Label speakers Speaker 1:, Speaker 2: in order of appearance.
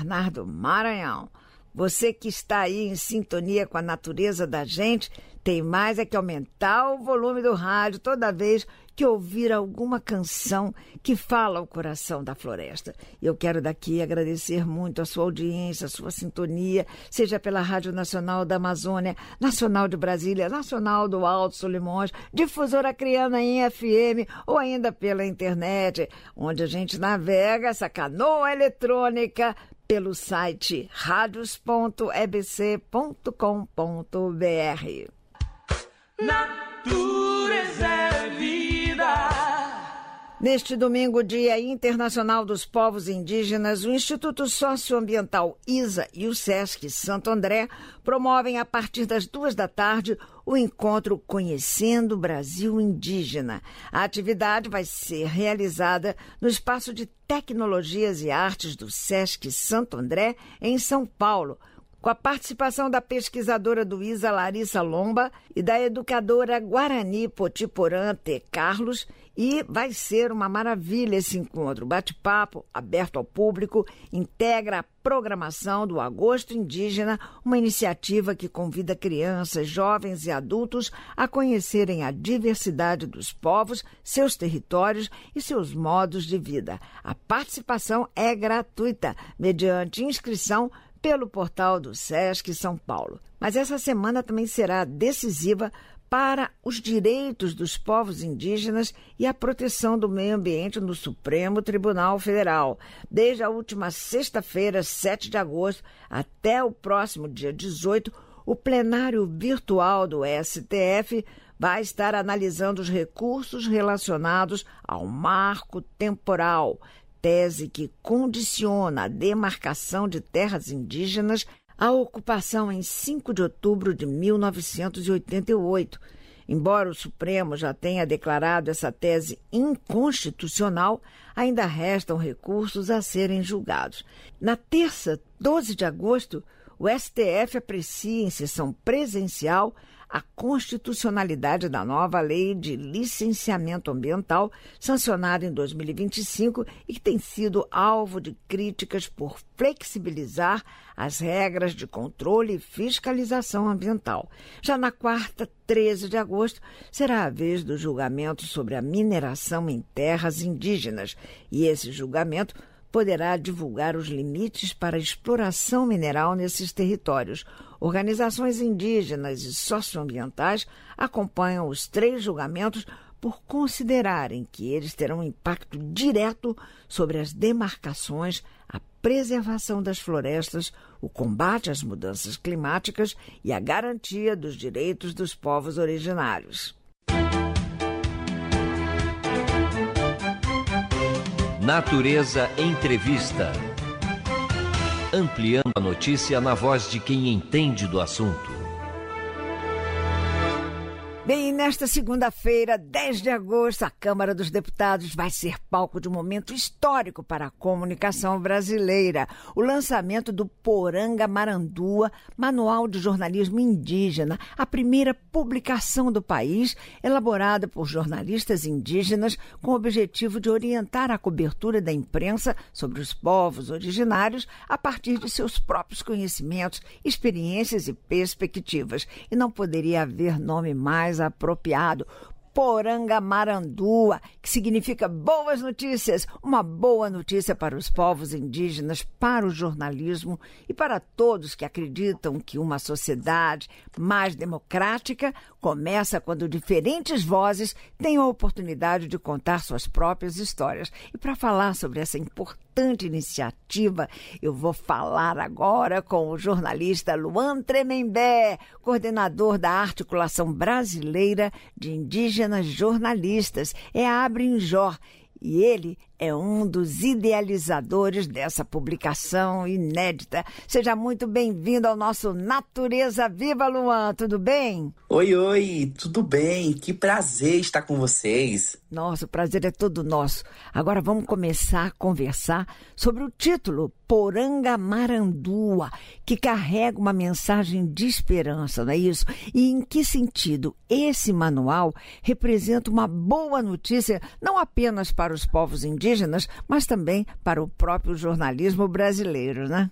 Speaker 1: Bernardo Maranhão. Você que está aí em sintonia com a natureza da gente, tem mais é que aumentar o volume do rádio toda vez que ouvir alguma canção que fala ao coração da floresta. Eu quero daqui agradecer muito a sua audiência, a sua sintonia, seja pela Rádio Nacional da Amazônia, Nacional de Brasília, Nacional do Alto Solimões, Difusora Acreana em FM ou ainda pela internet, onde a gente navega essa canoa eletrônica pelo site radios.ebc.com.br.
Speaker 2: Natureza é vida.
Speaker 1: Neste domingo, Dia Internacional dos Povos Indígenas, o Instituto Socioambiental ISA e o SESC Santo André promovem, a partir das 14h, o encontro Conhecendo o Brasil Indígena. A atividade vai ser realizada no Espaço de Tecnologias e Artes do SESC Santo André, em São Paulo, com a participação da pesquisadora do ISA, Larissa Lomba, e da educadora Guarani Potiporã T. Carlos, e vai ser uma maravilha esse encontro. Bate-papo, aberto ao público, integra a programação do Agosto Indígena, uma iniciativa que convida crianças, jovens e adultos a conhecerem a diversidade dos povos, seus territórios e seus modos de vida. A participação é gratuita, mediante inscrição pelo portal do SESC São Paulo. Mas essa semana também será decisiva para os direitos dos povos indígenas e a proteção do meio ambiente no Supremo Tribunal Federal. Desde a última sexta-feira, 7 de agosto, até o próximo dia 18, o plenário virtual do STF vai estar analisando os recursos relacionados ao marco temporal, tese que condiciona a demarcação de terras indígenas à ocupação em 5 de outubro de 1988. Embora o Supremo já tenha declarado essa tese inconstitucional, ainda restam recursos a serem julgados. Na terça, 12 de agosto, o STF aprecia em sessão presencial a constitucionalidade da nova Lei de Licenciamento Ambiental, sancionada em 2025 e que tem sido alvo de críticas por flexibilizar as regras de controle e fiscalização ambiental. Já na quarta, 13 de agosto, será a vez do julgamento sobre a mineração em terras indígenas, e esse julgamento poderá divulgar os limites para a exploração mineral nesses territórios. Organizações indígenas e socioambientais acompanham os 3 julgamentos por considerarem que eles terão impacto direto sobre as demarcações, a preservação das florestas, o combate às mudanças climáticas e a garantia dos direitos dos povos originários.
Speaker 3: Natureza Entrevista. Ampliando a notícia na voz de quem entende do assunto.
Speaker 1: Bem, nesta segunda-feira, 10 de agosto, a Câmara dos Deputados vai ser palco de um momento histórico para a comunicação brasileira. O lançamento do Poranga Marandua, Manual de Jornalismo Indígena, a primeira publicação do país, elaborada por jornalistas indígenas com o objetivo de orientar a cobertura da imprensa sobre os povos originários a partir de seus próprios conhecimentos, experiências e perspectivas. E não poderia haver nome mais apropriado. Poranga Marandua, que significa boas notícias, uma boa notícia para os povos indígenas, para o jornalismo e para todos que acreditam que uma sociedade mais democrática começa quando diferentes vozes têm a oportunidade de contar suas próprias histórias. E para falar sobre essa importante iniciativa, eu vou falar agora com o jornalista Luan Tremembé, coordenador da Articulação Brasileira de Indígenas Jornalistas, é a Abrinjor, e ele é um dos idealizadores dessa publicação inédita. Seja muito bem-vindo ao nosso Natureza Viva, Luan, tudo bem?
Speaker 4: Oi, tudo bem? Que prazer estar com vocês.
Speaker 1: Nossa, o prazer é todo nosso. Agora vamos começar a conversar sobre o título Poranga Marandua, que carrega uma mensagem de esperança, não é isso? E em que sentido esse manual representa uma boa notícia, não apenas para os povos indígenas, mas também para o próprio jornalismo brasileiro, né?